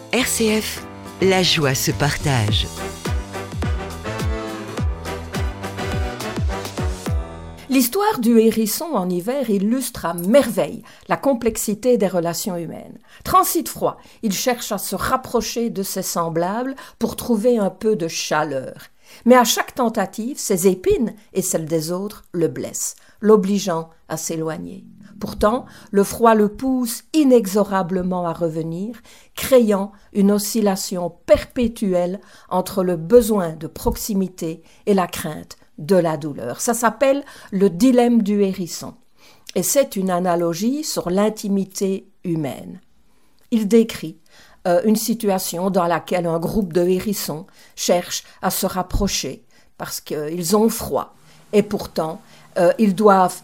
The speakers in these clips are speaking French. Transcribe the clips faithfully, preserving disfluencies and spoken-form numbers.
R C F, la joie se partage. L'histoire du hérisson en hiver illustre à merveille la complexité des relations humaines. Transi de froid, il cherche à se rapprocher de ses semblables pour trouver un peu de chaleur. Mais à chaque tentative, ses épines et celles des autres le blessent, l'obligeant à s'éloigner. Pourtant, le froid le pousse inexorablement à revenir, créant une oscillation perpétuelle entre le besoin de proximité et la crainte de la douleur. Ça s'appelle le dilemme du hérisson. Et c'est une analogie sur l'intimité humaine. Il décrit euh, une situation dans laquelle un groupe de hérissons cherche à se rapprocher parce qu'ils ont froid. Et pourtant, euh, ils doivent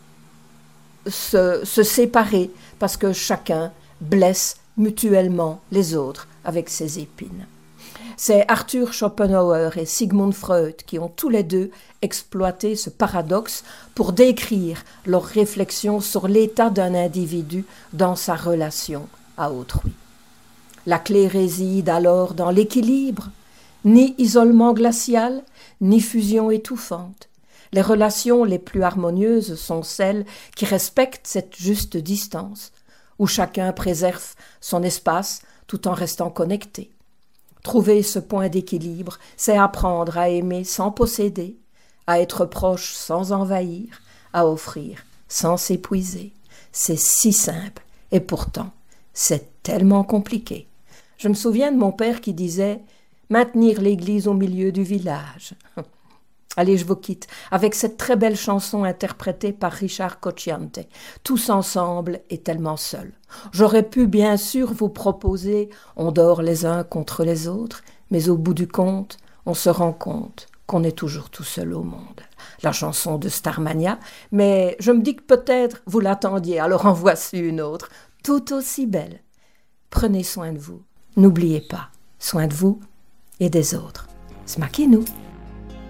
se, se séparer parce que chacun blesse mutuellement les autres avec ses épines. C'est Arthur Schopenhauer et Sigmund Freud qui ont tous les deux exploité ce paradoxe pour décrire leur réflexion sur l'état d'un individu dans sa relation à autrui. La clé réside alors dans l'équilibre, ni isolement glacial, ni fusion étouffante. Les relations les plus harmonieuses sont celles qui respectent cette juste distance, où chacun préserve son espace tout en restant connecté. Trouver ce point d'équilibre, c'est apprendre à aimer sans posséder, à être proche sans envahir, à offrir sans s'épuiser. C'est si simple et pourtant, c'est tellement compliqué. Je me souviens de mon père qui disait « maintenir l'église au milieu du village ». Allez, je vous quitte avec cette très belle chanson interprétée par Richard Cocciante. Tous ensemble et tellement seuls. J'aurais pu bien sûr vous proposer on dort les uns contre les autres, mais au bout du compte, on se rend compte qu'on est toujours tout seul au monde. La chanson de Starmania, mais je me dis que peut-être vous l'attendiez, alors en voici une autre, tout aussi belle. Prenez soin de vous, n'oubliez pas, soin de vous et des autres. Smakinu.